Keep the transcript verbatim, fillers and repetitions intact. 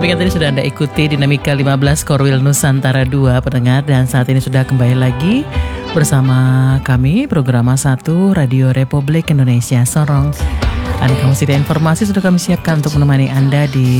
Demikian tadi sudah Anda ikuti Dinamika lima belas Korwil Nusantara dua pendengar. Dan saat ini sudah kembali lagi bersama kami Program satu Radio Republik Indonesia Sorong. Ada kamu informasi sudah kami siapkan untuk menemani Anda di